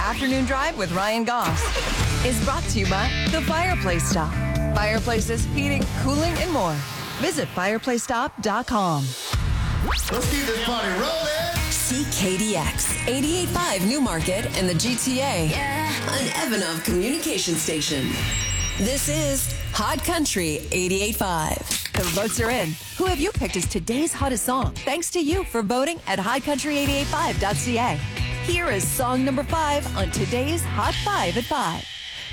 Afternoon Drive with Ryan Goss is brought to you by The Fireplace Stop. Fireplaces, heating, cooling, and more. Visit fireplacestop.com. Let's keep this party rolling. CKDX 88.5 Newmarket and the GTA. An Evanov communication station. This is Hot Country 88.5. The votes are in. Who have you picked as today's hottest song? Thanks to you for voting at hotcountry885.ca. Here is song number 5 on today's Hot 5 at 5.